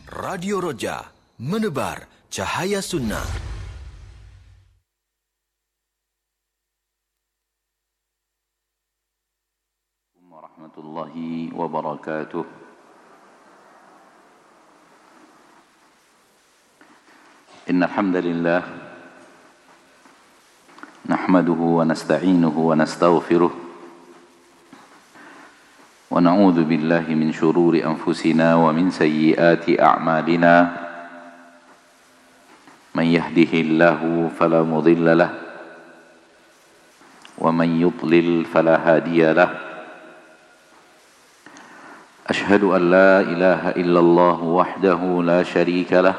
Radio Roja, menebar cahaya sunnah. Warahmatullahi wabarakatuh. Innal hamdalillah nahmaduhu wa nasta'inuhu wa nastaghfiruh wa na'udzu billahi min shururi anfusina wa min sayyiati a'malina. Man yahdihillahu fala mudilla lahu wa man yudlil fala hadiya lahu. Ashhadu an la ilaha illallah wahdahu la syarika lah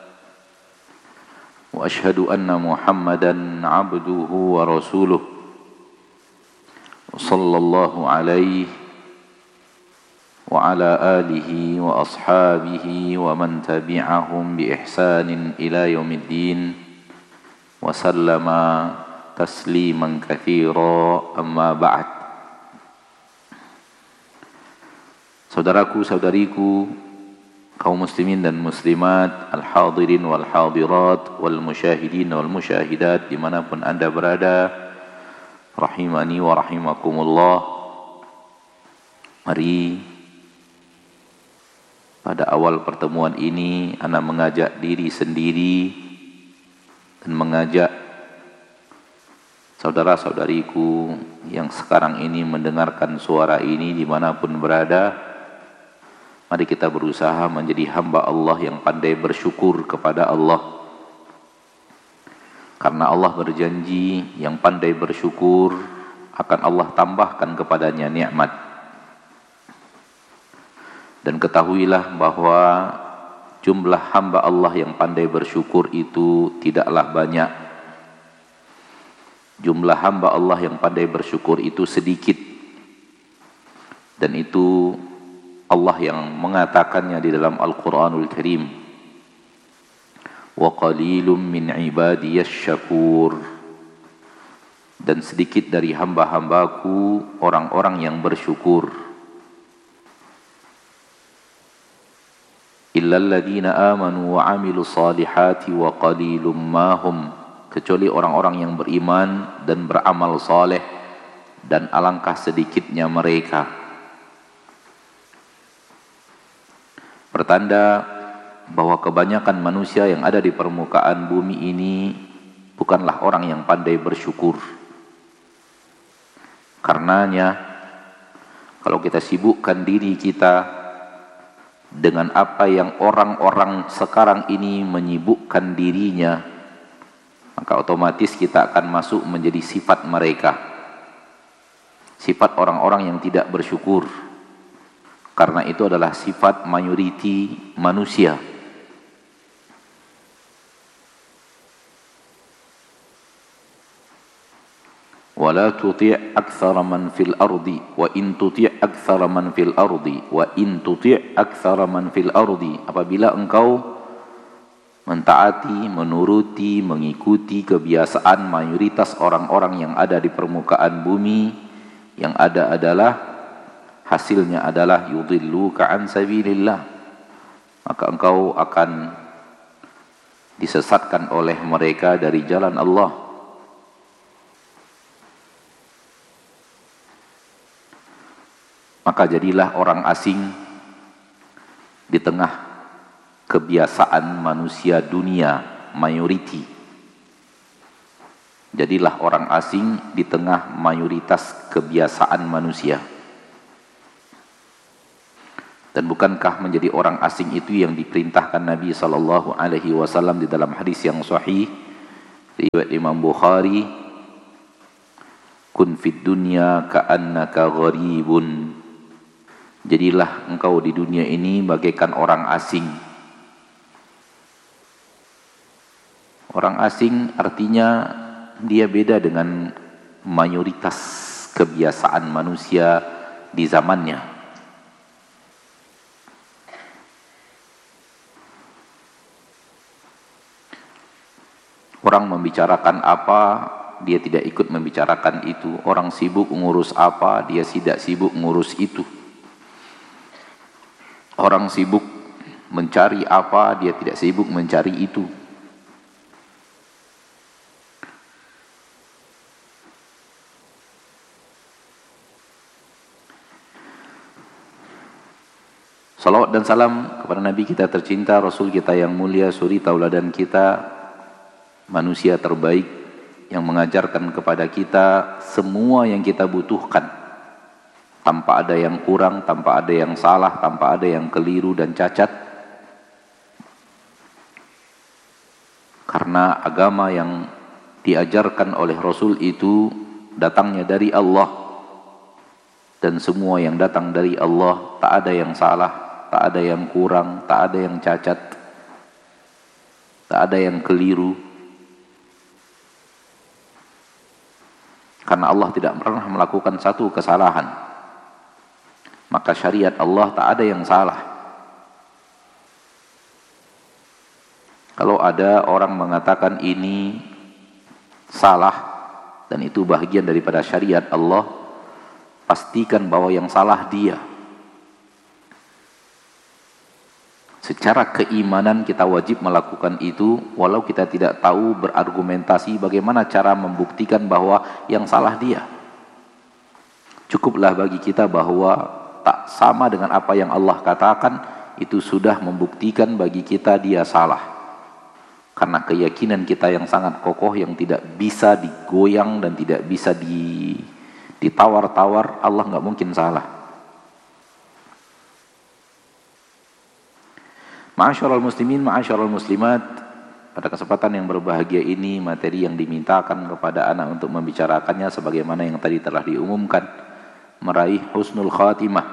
wa ashhadu anna Muhammadan abduhu wa rasuluh sallallahu alaihi wa ala alihi wa ashabihi wa man tabi'ahum bi ihsanin ila yaumiddin wa sallama tasliman katsira, amma ba'd. Saudaraku, saudariku, kaum muslimin dan muslimat, al-hadirin wal hadirat, wal musyahidin wal musyahidat, dimanapun anda berada, rahimani wa rahimakumullah. Mari pada awal pertemuan ini ana mengajak diri sendiri dan mengajak saudara-saudariku yang sekarang ini mendengarkan suara ini dimanapun berada. Mari kita berusaha menjadi hamba Allah yang pandai bersyukur kepada Allah. Karena Allah berjanji yang pandai bersyukur akan Allah tambahkan kepadanya nikmat. Dan ketahuilah bahwa jumlah hamba Allah yang pandai bersyukur itu tidaklah banyak. Jumlah hamba Allah yang pandai bersyukur itu sedikit. Dan itu Allah yang mengatakannya di dalam Al-Quranul Karim. Wa qalilum min ibadiyas syakur. Dan sedikit dari hamba-hambaku orang-orang yang bersyukur. Illal ladzina amanu wa amilu salihati wa qalilum mahum. Kecuali orang-orang yang beriman dan beramal saleh, dan alangkah sedikitnya mereka. Pertanda bahwa kebanyakan manusia yang ada di permukaan bumi ini bukanlah orang yang pandai bersyukur. Karenanya, kalau kita sibukkan diri kita dengan apa yang orang-orang sekarang ini menyibukkan dirinya, maka otomatis kita akan masuk menjadi sifat mereka. Sifat orang-orang yang tidak bersyukur. Karena itu adalah sifat mayoriti manusia. Wala tuti' aktsara man fil ardi wa in tuti' aktsara man fil ardi wa in tuti' aktsara man fil ardi. Apabila engkau mentaati, menuruti, mengikuti kebiasaan mayoritas orang-orang yang ada di permukaan bumi, yang ada adalah hasilnya adalah yudilluka an sabilillah, maka engkau akan disesatkan oleh mereka dari jalan Allah. Maka jadilah orang asing di tengah kebiasaan manusia dunia mayoriti. Jadilah orang asing di tengah mayoritas kebiasaan manusia. Dan bukankah menjadi orang asing itu yang diperintahkan Nabi SAW di dalam hadis yang sahih riwayat Imam Bukhari, kun fid dunya ka'annaka gharibun. Jadilah engkau di dunia ini bagaikan orang asing. Orang asing artinya dia beda dengan mayoritas kebiasaan manusia di zamannya. Orang membicarakan apa, dia tidak ikut membicarakan itu. Orang sibuk ngurus apa, dia tidak sibuk ngurus itu. Orang sibuk mencari apa, dia tidak sibuk mencari itu. Salawat dan salam kepada Nabi kita tercinta, Rasul kita yang mulia, suri tauladan kita, manusia terbaik yang mengajarkan kepada kita semua yang kita butuhkan, tanpa ada yang kurang, tanpa ada yang salah, tanpa ada yang keliru dan cacat. Karena agama yang diajarkan oleh Rasul itu datangnya dari Allah, dan semua yang datang dari Allah tak ada yang salah, tak ada yang kurang, tak ada yang cacat, tak ada yang keliru. Karena Allah tidak pernah melakukan satu kesalahan, maka syariat Allah tak ada yang salah. Kalau ada orang mengatakan ini salah dan itu bahagian daripada syariat Allah, pastikan bahwa yang salah dia. Secara keimanan kita wajib melakukan itu, walau kita tidak tahu berargumentasi bagaimana cara membuktikan bahwa yang salah dia. Cukuplah bagi kita bahwa tak sama dengan apa yang Allah katakan, itu sudah membuktikan bagi kita dia salah. Karena keyakinan kita yang sangat kokoh, yang tidak bisa digoyang dan tidak bisa ditawar-tawar, Allah nggak mungkin salah. Ma'asyiral muslimin, ma'asyiral muslimat, pada kesempatan yang berbahagia ini, materi yang dimintakan kepada anak untuk membicarakannya sebagaimana yang tadi telah diumumkan, meraih husnul khatimah.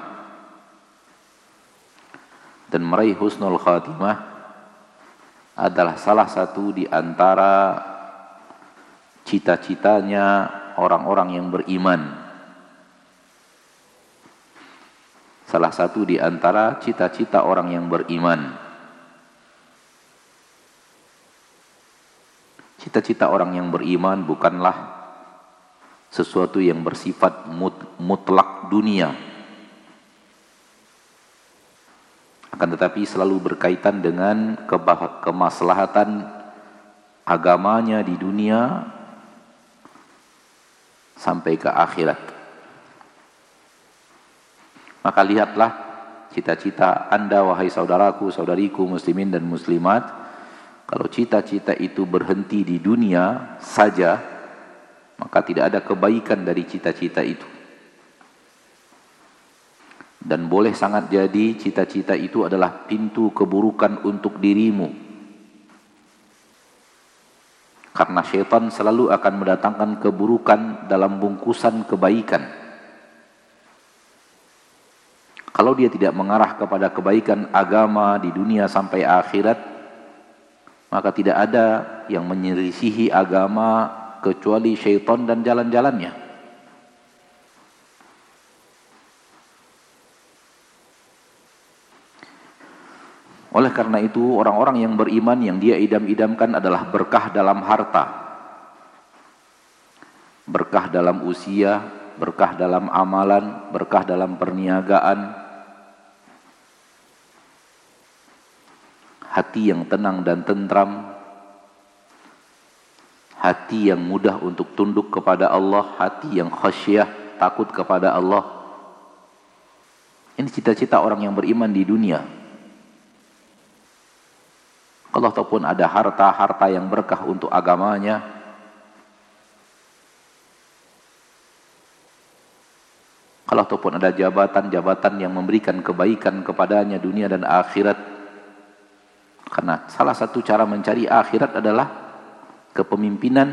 Dan meraih husnul khatimah adalah salah satu di antara cita-citanya orang-orang yang beriman. Salah satu di antara cita-cita orang yang beriman. Cita-cita orang yang beriman bukanlah sesuatu yang bersifat mutlak dunia, akan tetapi selalu berkaitan dengan kemaslahatan agamanya di dunia sampai ke akhirat. Maka lihatlah cita-cita Anda, wahai saudaraku, saudariku muslimin dan muslimat. Kalau cita-cita itu berhenti di dunia saja, maka tidak ada kebaikan dari cita-cita itu. Dan boleh sangat jadi cita-cita itu adalah pintu keburukan untuk dirimu. Karena syaitan selalu akan mendatangkan keburukan dalam bungkusan kebaikan. Kalau dia tidak mengarah kepada kebaikan agama di dunia sampai akhirat, maka tidak ada yang menyelisihi agama kecuali syaitan dan jalan-jalannya. Oleh karena itu, orang-orang yang beriman yang dia idam-idamkan adalah berkah dalam harta, berkah dalam usia, berkah dalam amalan, berkah dalam perniagaan, hati yang tenang dan tentram, hati yang mudah untuk tunduk kepada Allah, hati yang khasyah, takut kepada Allah. Ini cita-cita orang yang beriman di dunia. Kalau ataupun ada harta yang berkah untuk agamanya, kalau ataupun ada jabatan yang memberikan kebaikan kepadanya dunia dan akhirat. Karena salah satu cara mencari akhirat adalah kepemimpinan